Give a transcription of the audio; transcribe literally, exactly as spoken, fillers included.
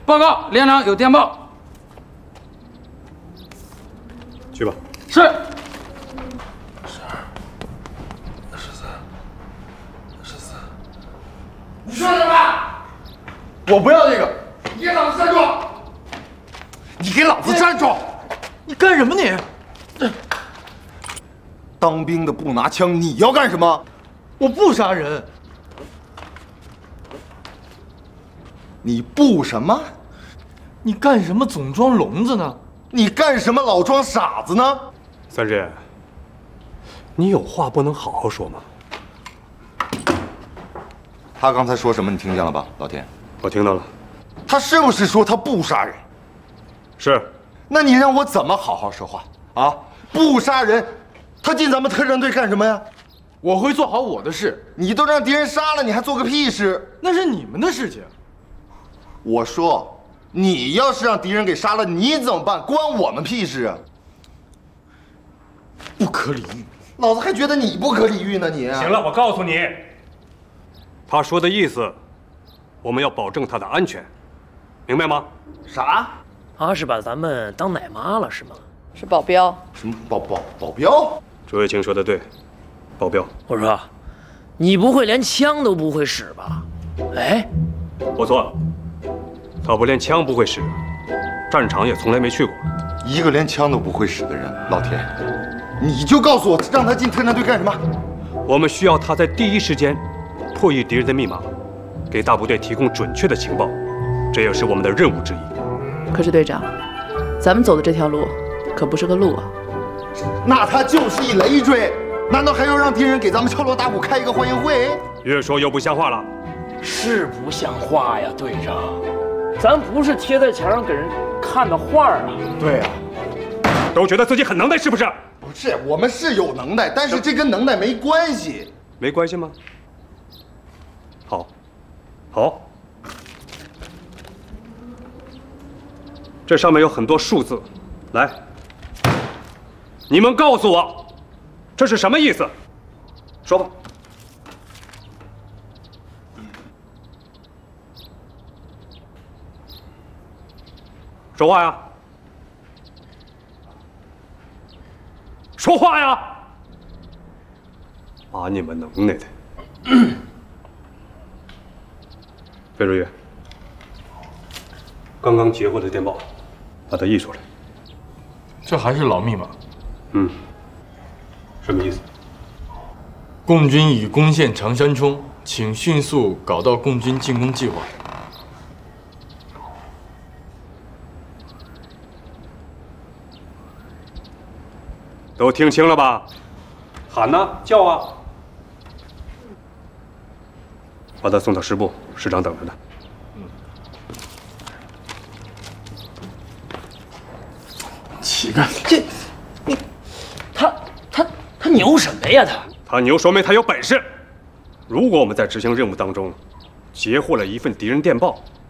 报告连长，有电报。 去吧。 是。 十二、十三、十四。 你说什么？ 我不要这个！ 你给老子站住！ 你给老子站住！ 你干什么你？ 当兵的不拿枪，你要干什么？ 我不杀人。 你不什么？ 你干什么总装聋子呢？ 你干什么老装傻子呢？ 三日，你有话不能好好说吗？ 他刚才说什么？你听见了吧，老田？ 我听到了。 他是不是说他不杀人？ 是。 那你让我怎么好好说话啊？不杀人，他进咱们特战队干什么呀？ 我会做好我的事。 你都让敌人杀了，你还做个屁事？ 那是你们的事情。 我说，你要是让敌人给杀了，你怎么办？关我们屁事啊！ 不可理喻， 老子还觉得你不可理喻呢，你。 行了，我告诉你，他说的意思，我们要保证他的安全，明白吗？ 啥？ 他是把咱们当奶妈了是吗？ 是保镖。 什么保保保镖？ 朱卫清说的对，保镖。 我说，你不会连枪都不会使吧？哎， 我错了，他不连枪不会使，战场也从来没去过。 一个连枪都不会使的人，老田，你就告诉我，让他进特战队干什么？ 我们需要他在第一时间破译敌人的密码，给大部队提供准确的情报，这也是我们的任务之一。 可是队长，咱们走的这条路可不是个路啊。 那他就是一累赘，难道还要让敌人给咱们敲锣打鼓开一个欢迎会？ 越说越不像话了。 是不像话呀，队长，咱不是贴在墙上给人看的画啊。 对啊， 都觉得自己很能耐，是不是？ 不是，我们是有能耐，但是这跟能耐没关系。 没关系吗？好，好。这上面有很多数字，来，你们告诉我，这是什么意思？说吧。说话呀！说话呀！把你们能耐的。费若玉，刚刚截获的电报，把它译出来。 这还是老密码。 嗯，什么意思？ 共军已攻陷长山冲，请迅速搞到共军进攻计划。 都听清了吧？喊呐，叫啊！把他送到师部，师长等着呢。 嗯。乞丐， 这，你，他他他牛什么呀？他他牛，说明他有本事。如果我们在执行任务当中截获了一份敌人电报，